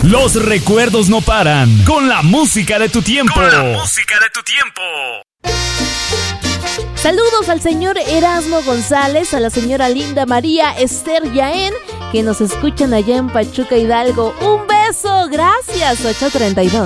Los recuerdos no paran. Con la música de tu tiempo. Saludos al señor Erasmo González, a la señora Linda María Esther Yaén, que nos escuchan allá en Pachuca, Hidalgo. Un beso, gracias, 8:32.